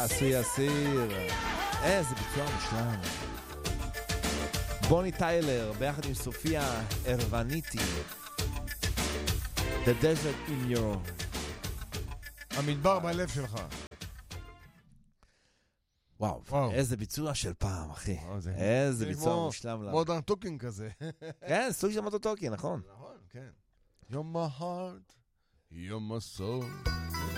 עשוי אסיר. איזה ביצוע מושלם. בוני טיילר ביחד עם סופיה ארווניטי. The Desert in Your... המדבר בלב שלך. וואו, איזה ביצוע של פעם, אחי. איזה ביצוע מושלם. מודרן טוקינג כזה. כן, סוג של מודרן טוקינג, נכון. נכון, כן. You're my heart, you're my soul.